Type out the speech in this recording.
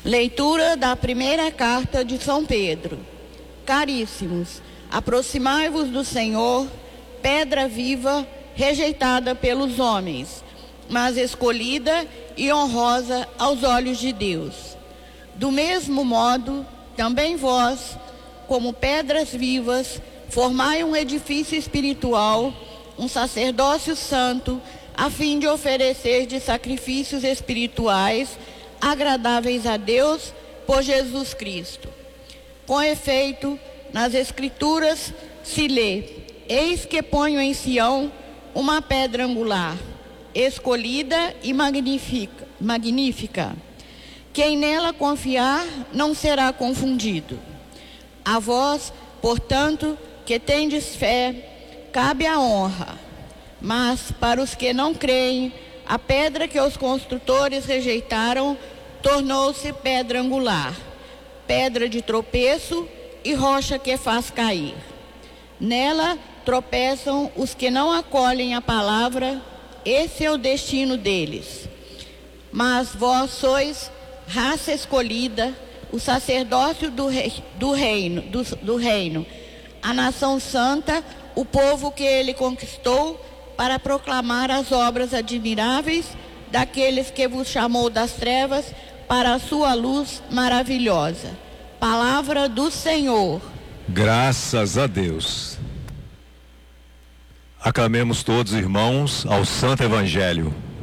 Leitura da primeira carta de São Pedro. Caríssimos, aproximai-vos do Senhor, pedra viva, rejeitada pelos homens, mas escolhida e honrosa aos olhos de Deus. Do mesmo modo, também vós, como pedras vivas, formai um edifício espiritual, um sacerdócio santo, a fim de oferecer de sacrifícios espirituais agradáveis a Deus por Jesus Cristo. Com efeito, nas Escrituras se lê: eis que ponho em Sião uma pedra angular, escolhida e magnífica. Quem nela confiar não será confundido. A vós, portanto, que tendes fé, cabe a honra. Mas para os que não creem, a pedra que os construtores rejeitaram tornou-se pedra angular, pedra de tropeço e rocha que faz cair. Nela tropeçam os que não acolhem a palavra, esse é o destino deles. Mas vós sois raça escolhida, o sacerdócio do reino, a nação santa, o povo que ele conquistou, para proclamar as obras admiráveis daqueles que vos chamou das trevas para a sua luz maravilhosa. Palavra do Senhor. Graças a Deus. Aclamemos todos, irmãos, ao Santo Evangelho.